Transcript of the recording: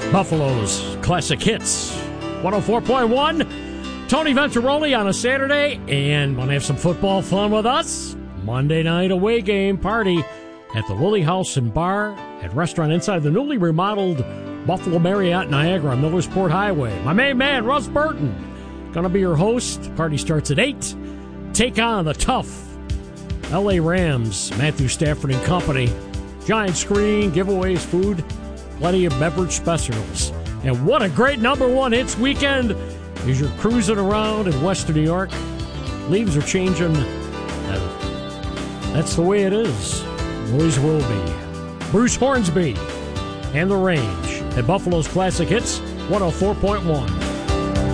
Buffalo's Classic Hits, 104.1. Tony Venturoli on a Saturday, and want to have some football fun with us? Monday night away game party at the Lily House and Bar and Restaurant inside the newly remodeled Buffalo Marriott Niagara on Millersport Highway. My main man, Russ Burton, going to be your host. Party starts at 8. Take on the tough L.A. Rams, Matthew Stafford and company. Giant screen, giveaways, food, plenty of beverage specials. And what a great number one hits weekend as you're cruising around in Western New York. Leaves are changing. That's the way it is. Always will be. Bruce Hornsby and The Range at Buffalo's Classic Hits, 104.1.